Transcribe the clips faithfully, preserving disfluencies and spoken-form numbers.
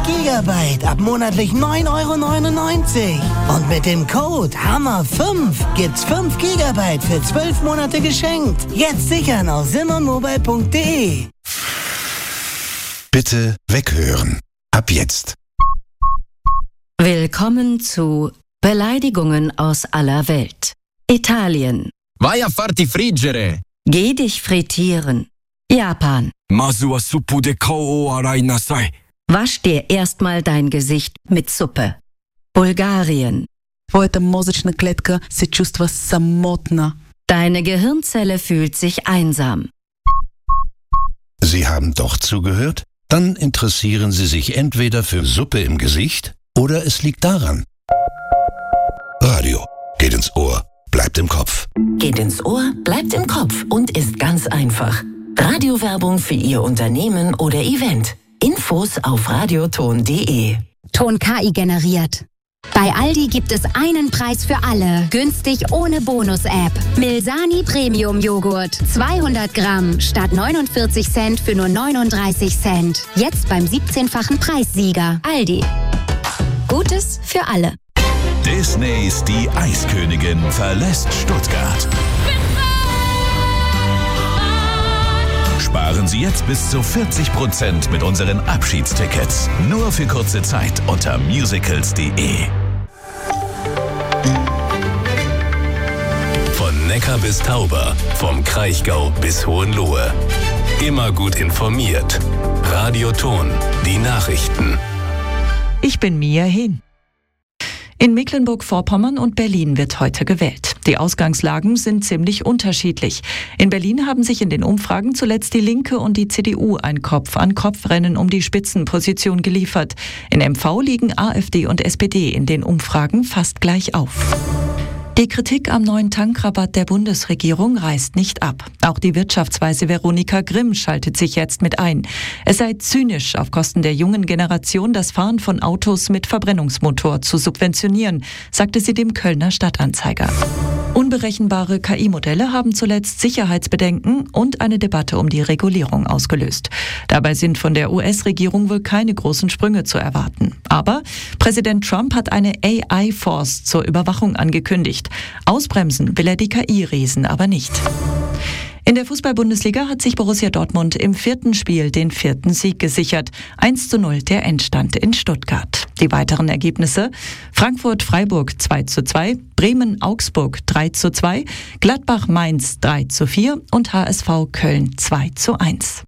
Gigabyte ab monatlich neun Euro neunundneunzig. Und mit dem Code Hammer fünf gibt's fünf Gigabyte für zwölf Monate geschenkt. Jetzt sichern auf simmermobile punkt de. Bitte weghören. Ab jetzt. Willkommen zu Beleidigungen aus aller Welt. Italien. Vai a farti friggere. Geh dich frittieren. Japan. Masu wa suppu de kao o arai nasai. Wasch dir erstmal dein Gesicht mit Suppe. Bulgarien. Твоята мозъчна клетка се чувства самотна. Deine Gehirnzelle fühlt sich einsam. Sie haben doch zugehört? Dann interessieren Sie sich entweder für Suppe im Gesicht oder es liegt daran. Radio geht ins Ohr, bleibt im Kopf. Geht ins Ohr, bleibt im Kopf und ist ganz einfach. Radiowerbung für Ihr Unternehmen oder Event. Infos auf radioton punkt de. Ton K I generiert. Bei Aldi gibt es einen Preis für alle. Günstig ohne Bonus-App. Milsani Premium Joghurt. zweihundert Gramm statt neunundvierzig Cent für nur neununddreißig Cent. Jetzt beim siebzehnfachen Preissieger. Aldi. Gutes für alle. Disneys Die Eiskönigin verlässt Stuttgart. Sparen Sie jetzt bis zu vierzig Prozent mit unseren Abschiedstickets. Nur für kurze Zeit unter musicals punkt de. Von Neckar bis Tauber, vom Kraichgau bis Hohenlohe. Immer gut informiert. Radio Ton, die Nachrichten. Ich bin Mia Hehn. In Mecklenburg-Vorpommern und Berlin wird heute gewählt. Die Ausgangslagen sind ziemlich unterschiedlich. In Berlin haben sich in den Umfragen zuletzt die Linke und die C D U ein Kopf-an-Kopf-Rennen um die Spitzenposition geliefert. In M V liegen AfD und S P D in den Umfragen fast gleich auf. Die Kritik am neuen Tankrabatt der Bundesregierung reißt nicht ab. Auch die Wirtschaftsweise Veronika Grimm schaltet sich jetzt mit ein. Es sei zynisch, auf Kosten der jungen Generation das Fahren von Autos mit Verbrennungsmotor zu subventionieren, sagte sie dem Kölner Stadtanzeiger. Unberechenbare K I-Modelle haben zuletzt Sicherheitsbedenken und eine Debatte um die Regulierung ausgelöst. Dabei sind von der U S-Regierung wohl keine großen Sprünge zu erwarten. Aber Präsident Trump hat eine A I-Force zur Überwachung angekündigt. Ausbremsen will er die K I-Riesen aber nicht. In der Fußball-Bundesliga hat sich Borussia Dortmund im vierten Spiel den vierten Sieg gesichert. eins zu null der Endstand in Stuttgart. Die weiteren Ergebnisse: Frankfurt-Freiburg zwei zu zwei, Bremen-Augsburg drei zu zwei, Gladbach-Mainz drei zu vier und H S V Köln zwei zu eins.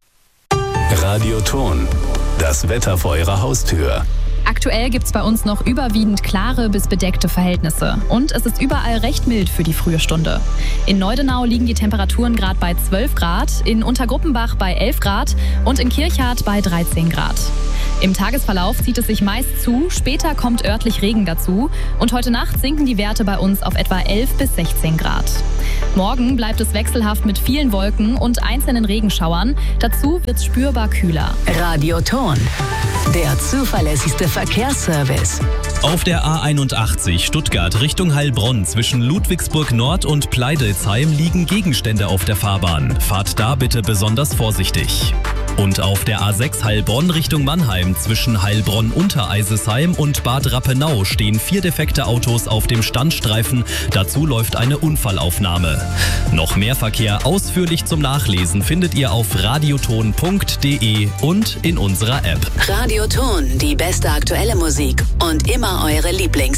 Radio Ton, das Wetter vor Ihrer Haustür. Aktuell gibt es bei uns noch überwiegend klare bis bedeckte Verhältnisse. Und es ist überall recht mild für die frühe Stunde. In Neudenau liegen die Temperaturen gerade bei zwölf Grad, in Untergruppenbach bei elf Grad und in Kirchhardt bei dreizehn Grad. Im Tagesverlauf zieht es sich meist zu, später kommt örtlich Regen dazu und heute Nacht sinken die Werte bei uns auf etwa elf bis sechzehn Grad. Morgen bleibt es wechselhaft mit vielen Wolken und einzelnen Regenschauern. Dazu wird es spürbar kühler. Radio Ton, der zuverlässigste Verkehrsservice. Auf der A einundachtzig Stuttgart Richtung Heilbronn zwischen Ludwigsburg Nord und Pleidelsheim liegen Gegenstände auf der Fahrbahn. Fahrt da bitte besonders vorsichtig. Und auf der A sechs Heilbronn Richtung Mannheim zwischen Heilbronn-Untereisesheim und Bad Rappenau stehen vier defekte Autos auf dem Standstreifen. Dazu läuft eine Unfallaufnahme. Noch mehr Verkehr ausführlich zum Nachlesen findet ihr auf radioton punkt de und in unserer App. Radio Ton, die beste aktuelle Musik und immer eure Lieblings